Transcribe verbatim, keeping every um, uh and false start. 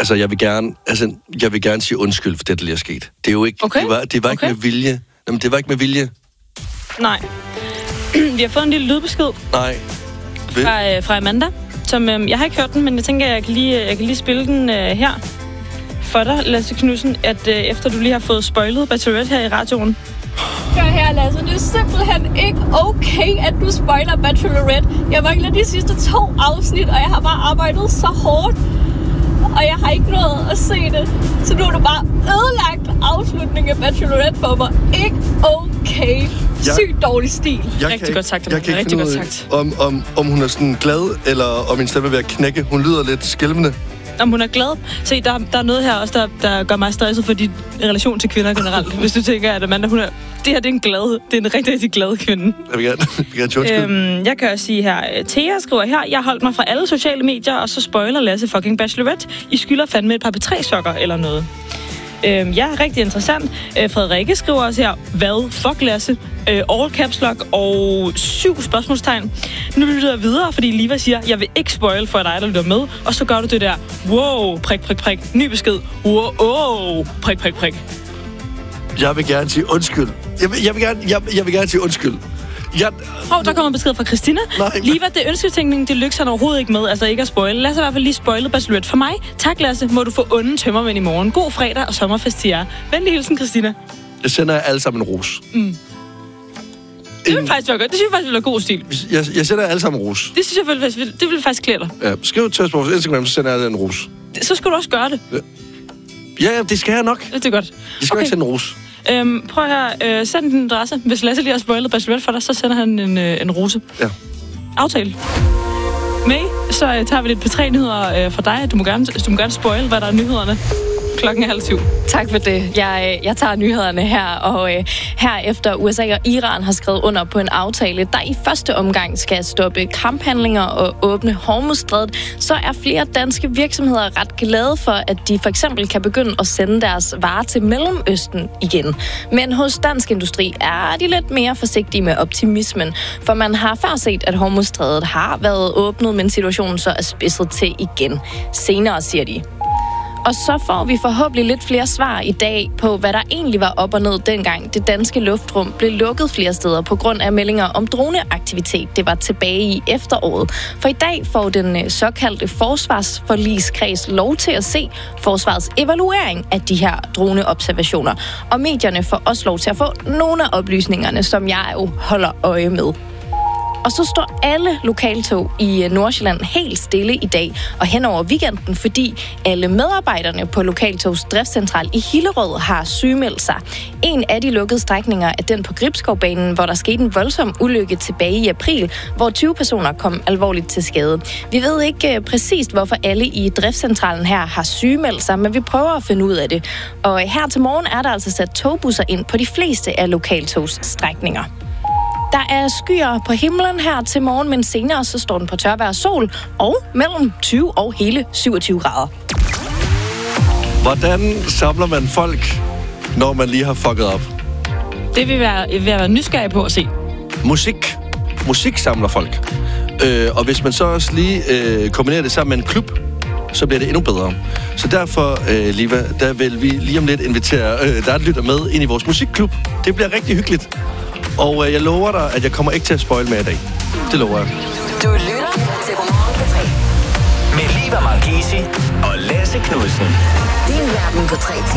Altså, jeg vil gerne, altså, jeg vil gerne sige undskyld for det, der lige er sket. Det er jo ikke, okay. det var, det var okay. ikke med vilje. Jamen, det var ikke med vilje. Nej. Vi har fået en lille lydbesked. Nej. Fra, øh, fra Amanda, som øh, jeg har ikke hørt den, men jeg tænker, jeg kan lige, jeg kan lige spille den øh, her for dig, Lasse Knudsen, at øh, efter du lige har fået spoilet Bachelorette her i radioen. Hør her, Lasse. Det er simpelthen ikke okay, at du spoiler Bachelorette. Jeg mangler de sidste to afsnit, og jeg har bare arbejdet så hårdt. Og jeg har ikke nået at se det. Så nu er du bare ødelagt afslutningen af Bachelorette for mig. Ikke okay. Jeg, Sygt dårlig stil. Jeg rigtig kan, godt sagt. Jeg kan ikke rigtig finde godt ud af, sagt. om, om, om hun er sådan glad, eller om min stemme er ved at knække. Hun lyder lidt skælvende. Om hun er glad. Se, der, der er noget her også, der, der gør mig stresset for din relation til kvinder generelt. Hvis du tænker, at Amanda, hun er... Det her, det er en glad... Det er en rigtig, rigtig glad kvinde. Jeg vil gerne, jeg vil gerne undskyld. Øhm, jeg kan også sige her... Thea skriver her, jeg holdt mig fra alle sociale medier, og så spoiler Lasse fucking Bachelorette. I skylder fandme et par P tre sokker eller noget. Øhm, ja, rigtig interessant. Øh, Frederikke skriver også her, hvad? Fuck Lasse. Øh, all caps lock og syv spørgsmålstegn. Nu lytter jeg videre, fordi Liva siger, jeg vil ikke spoil for dig, der lytter med. Og så gør du det der, wow, prik, prik, prik. Ny besked, wow, oh, prik, prik, prik. Jeg vil gerne sige undskyld. Jeg vil, jeg vil, gerne, jeg, jeg vil gerne sige undskyld. Jeg... Hov, der kommer en besked fra Christina. Nej, men... Liva, det ønsketænkning, det lykkes han overhovedet ikke med, altså ikke at spoile. Lasse har i hvert fald lige spoilet Bachelorette for mig. Tak, Lasse. Må du få onde tømmermænd i morgen. God fredag og sommerfest til jer. Venlig hilsen, Christina. Jeg sender jer alle sammen en ros. Mm. Det vil faktisk være godt. Det synes jeg faktisk vil være god stil. Jeg, jeg sender jer alle sammen en ros. Det synes jeg vil, det vil faktisk klæde dig. Ja, skriv til os på vores Instagram, så sender jeg en ros. Så skal du også gøre det. Ja, ja det skal jeg nok. Det er godt. Jeg skal okay. ikke sende en ros. Øhm, prøv her. Øh, send din adresse. Hvis Lasse lige har spoilet Bachelorette for dig, så sender han en, øh, en rose. Ja. Aftale. Med, så øh, tager vi lidt P tre nyheder øh, fra dig. Du må, gerne, du må gerne spoil, hvad der er nyhederne. Klokken er halv syv. Tak for det. Jeg, jeg tager nyhederne her, og øh, her efter U S A og Iran har skrevet under på en aftale, der i første omgang skal stoppe kamphandlinger og åbne Hormuzstrædet, så er flere danske virksomheder ret glade for, at de for eksempel kan begynde at sende deres varer til Mellemøsten igen. Men hos Dansk Industri er de lidt mere forsigtige med optimismen, for man har før set, at Hormuzstrædet har været åbnet, men situationen så er spidset til igen. Senere, siger de. Og så får vi forhåbentlig lidt flere svar i dag på, hvad der egentlig var op og ned dengang det danske luftrum blev lukket flere steder på grund af meldinger om droneaktivitet. Det var tilbage i efteråret. For i dag får den såkaldte forsvarsforligskreds lov til at se forsvarets evaluering af de her droneobservationer. Og medierne får også lov til at få nogle af oplysningerne, som jeg jo holder øje med. Og så står alle lokaltog i Nordsjælland helt stille i dag og hen over weekenden, fordi alle medarbejderne på lokaltogs driftscentral i Hillerød har sygemeldt sig. En af de lukkede strækninger er den på Gribskovbanen, hvor der skete en voldsom ulykke tilbage i april, hvor tyve personer kom alvorligt til skade. Vi ved ikke præcist, hvorfor alle i driftscentralen her har sygemeldt sig, men vi prøver at finde ud af det. Og her til morgen er der altså sat togbusser ind på de fleste af lokaltogs strækninger. Der er skyer på himlen her til morgen, men senere så står den på tørvejr og sol, og mellem tyve og hele syvogtyve grader. Hvordan samler man folk, når man lige har fucket op? Det vil være, vil være nysgerrig på at se. Musik. Musik samler folk. Øh, og hvis man så også lige øh, kombinerer det sammen med en klub, så bliver det endnu bedre. Så derfor, øh, Liva, der vil vi lige om lidt invitere øh, der lytter med ind i vores musikklub. Det bliver rigtig hyggeligt. Og øh, jeg lover dig, at jeg kommer ikke til at spoil med i dag. Det lover jeg. Du lytter til Godmorgen P tre. Med Liva Marchesi og Lasse Knudsen. Din verden på tre.